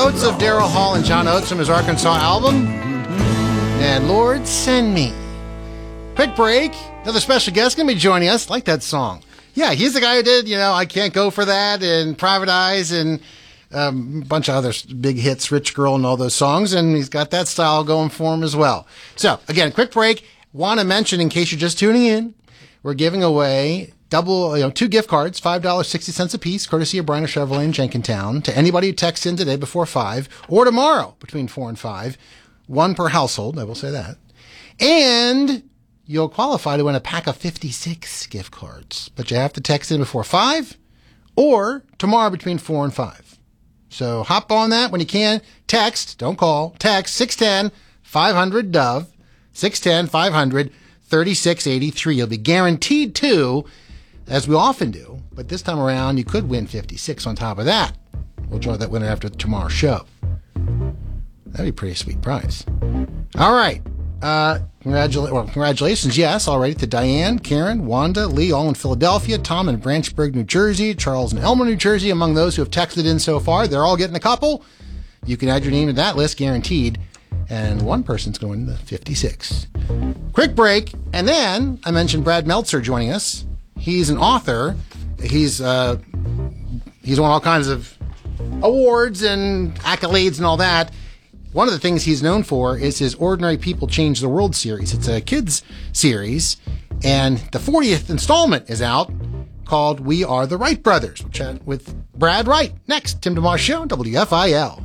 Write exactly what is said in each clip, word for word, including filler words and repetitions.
notes of Daryl Hall and John Oates from his Arkansas album. And Lord, Send Me. Quick break. Another special guest going to be joining us. Like that song. Yeah, he's the guy who did, you know, I Can't Go For That and Private Eyes and um, a bunch of other big hits, Rich Girl and all those songs. And he's got that style going for him as well. So, again, quick break. Want to mention, in case you're just tuning in, we're giving away double, you know, two gift cards, five dollars and sixty cents a piece, courtesy of Bryner Chevrolet in Jenkintown, to anybody who texts in today before five or tomorrow between four and five. One per household, I will say that. And you'll qualify to win a pack of fifty-six gift cards. But you have to text in before five or tomorrow between four and five. So hop on that when you can. Text, don't call, text six one zero, five hundred, DOVE, six one zero, five hundred, thirty-six eighty-three. You'll be guaranteed to, as we often do, but this time around you could win fifty-six on top of that. We'll draw that winner after tomorrow's show. That'd be a pretty sweet prize. All right. Uh, congratula- well, congratulations, yes, already to Diane, Karen, Wanda, Lee, all in Philadelphia, Tom in Branchburg, New Jersey, Charles in Elmer, New Jersey, among those who have texted in so far. They're all getting a couple. You can add your name to that list, guaranteed. And one person's going to fifty-six. Quick break, and then I mentioned Brad Meltzer joining us. He's an author. He's uh, he's won all kinds of awards and accolades and all that. One of the things he's known for is his Ordinary People Change the World series. It's a kids series, and the fortieth installment is out called We Are the Wright Brothers. We'll chat with Brad Wright next. Tim DeMoss Show, W F I L.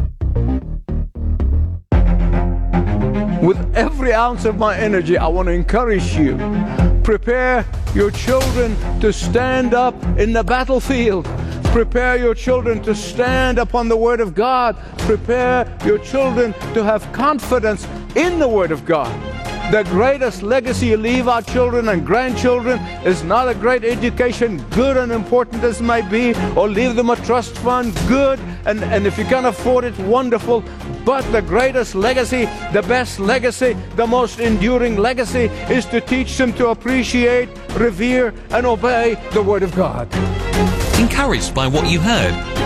With every ounce of my energy, I want to encourage you. Prepare your children to stand up in the battlefield. Prepare your children to stand upon the Word of God. Prepare your children to have confidence in the Word of God. The greatest legacy you leave our children and grandchildren is not a great education, good and important as may be, or leave them a trust fund, good, and, and if you can afford it, wonderful. But the greatest legacy, the best legacy, the most enduring legacy is to teach them to appreciate, revere, and obey the Word of God. Encouraged by what you heard,